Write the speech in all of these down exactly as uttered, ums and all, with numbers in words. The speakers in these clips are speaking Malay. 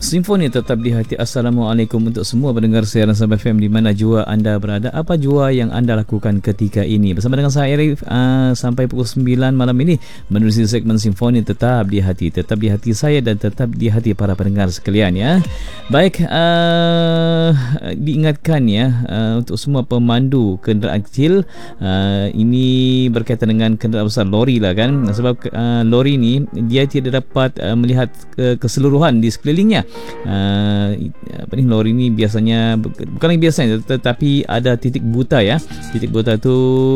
Simfoni tetap di hati. Assalamualaikum untuk semua pendengar siaran Sabah F M di mana jua anda berada. Apa jua yang anda lakukan ketika ini? Bersama dengan saya Arif uh, sampai pukul sembilan malam ini menerusi segmen Simfoni tetap di hati. Tetap di hati saya dan tetap di hati para pendengar sekalian ya. Baik, uh, diingatkan ya uh, untuk semua pemandu kenderaan kecil, uh, ini berkaitan dengan kenderaan besar, lori lah kan. Sebab uh, lori ni dia tidak dapat uh, melihat ke keseluruhan di sekelilingnya. Uh, apa ni, lori ni biasanya bukan lagi biasanya tetapi ada titik buta ya. Titik buta tu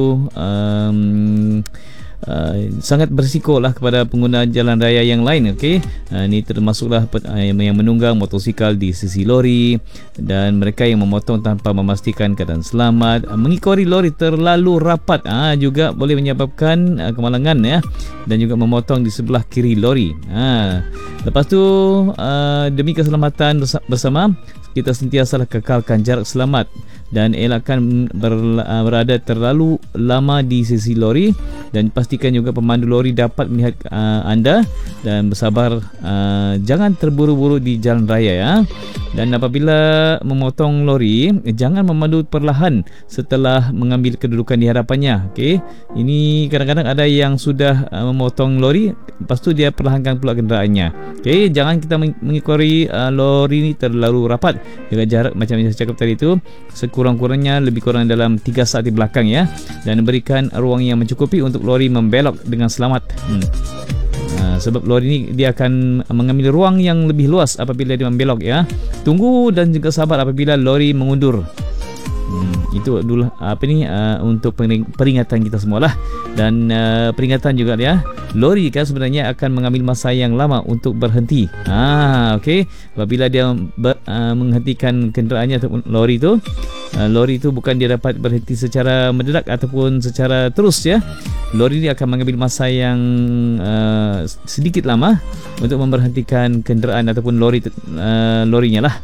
um, Uh, sangat berisiko lah kepada pengguna jalan raya yang lain. Okey, uh, ini termasuklah uh, yang menunggang motosikal di sisi lori dan mereka yang memotong tanpa memastikan keadaan selamat. Uh, mengikori lori terlalu rapat uh, juga boleh menyebabkan uh, kemalangan ya, dan juga memotong di sebelah kiri lori. Uh, lepas tu uh, demi keselamatan bersama, kita sentiasalah kekalkan jarak selamat dan elakkan ber, uh, berada terlalu lama di sisi lori, dan pastikan juga pemandu lori dapat melihat uh, anda dan bersabar, uh, jangan terburu-buru di jalan raya ya. Dan apabila memotong lori, jangan memandu perlahan setelah mengambil kedudukan di hadapannya. Okey, ini kadang-kadang ada yang sudah uh, memotong lori, lepas tu dia perlahankan pula kenderaannya. Okey, jangan kita mengikori uh, lori ni terlalu rapat. Jaga jarak macam yang saya cakap tadi tu, sekurang-kurangnya lebih kurang dalam tiga saat di belakang ya, dan berikan ruang yang mencukupi untuk lori membelok dengan selamat. Hmm. Uh, sebab lori ni dia akan mengambil ruang yang lebih luas apabila dia membelok ya. Tunggu dan juga sabar apabila lori mengundur. Hmm, itu dulu apa ni uh, untuk peringatan kita semualah. Dan uh, peringatan juga ya, lori kan sebenarnya akan mengambil masa yang lama untuk berhenti. Ah, okey. Apabila dia ber, uh, menghentikan kenderaannya ataupun lori tu, uh, lori tu bukan dia dapat berhenti secara mendadak ataupun secara terus ya. Lori ni akan mengambil masa yang uh, sedikit lama untuk memberhentikan kenderaan ataupun lori uh, lorinya lah.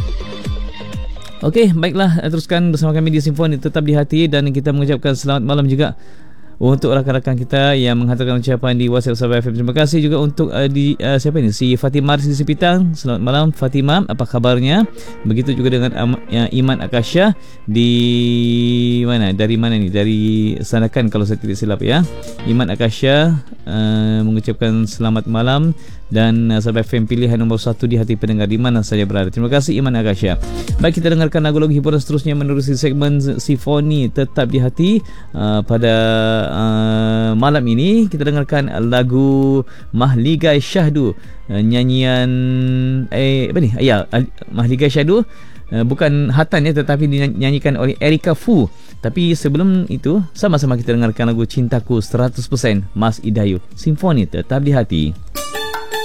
Okey, baiklah, teruskan bersama kami di Simfoni tetap di hati, dan kita mengucapkan selamat malam juga untuk rakan-rakan kita yang menghantarkan ucapan di WhatsApp Sabah F M. Terima kasih juga untuk uh, di uh, siapa ini? Si Fatimah di Sipitang. Selamat malam Fatimah, apa kabarnya? Begitu juga dengan um, uh, Iman Akasha di mana? Dari mana ni? Dari Sanakan kalau saya tidak silap ya. Iman Akasha uh, mengucapkan selamat malam, dan uh, Sabah F M pilihan nombor satu di hati pendengar di mana saja berada. Terima kasih Iman Akasha. Baik, kita dengarkan lagu-lagu hiburan seterusnya menerusi segmen Simfoni tetap di hati. Uh, pada uh, malam ini kita dengarkan lagu Mahligai Syahdu, uh, nyanyian eh apa ni? Ya, Mahligai Syahdu uh, bukan Hatan ya, tetapi dinyanyikan oleh Erika Fu. Tapi sebelum itu sama-sama kita dengarkan lagu Cintaku seratus peratus Mas Idayu. Simfoni tetap di hati.